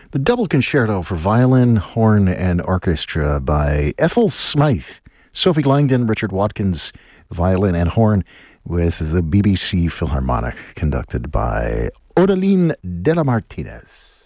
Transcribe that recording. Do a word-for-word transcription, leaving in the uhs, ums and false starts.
The Double Concerto for Violin, Horn, and Orchestra by Ethel Smythe, Sophie Langdon, Richard Watkins, violin and horn, with the B B C Philharmonic, conducted by Odaline de la Martinez.